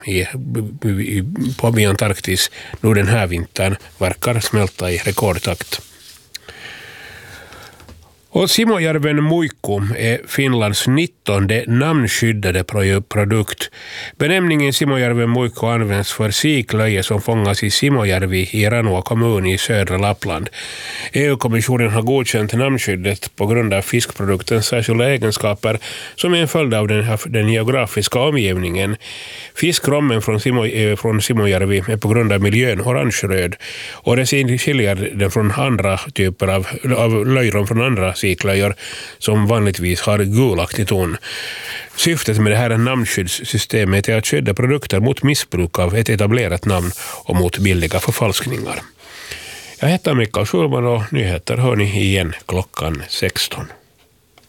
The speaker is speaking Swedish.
på Antarktis nu den här vintern verkar smälta i rekordtakt. Och Simojärven Muikku är Finlands 19:e namnskyddade produkt. Benämningen Simojärven Muikku används för siklöje som fångas i Simojärvi i Ranua kommun i södra Lappland. EU-kommissionen har godkänt namnskyddet på grund av fiskproduktens särskilda egenskaper som är en följd av den geografiska omgivningen. Fiskrommen från Simojärvi är på grund av miljön orange-röd och det skiljer den från andra typer av löjrom från andra siklöjor som vanligtvis har gulaktig ton. Syftet med det här namnskyddssystemet är att skydda produkter mot missbruk av ett etablerat namn och mot billiga förfalskningar. Jag heter Mikael Schulman och nyheter hör ni igen klockan 16.